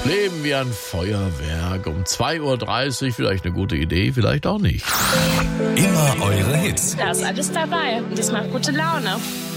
Leben wie ein Feuerwerk. Um 2:30 Uhr, vielleicht eine gute Idee, vielleicht auch nicht. Immer eure Hits. Da ist alles dabei und das macht gute Laune.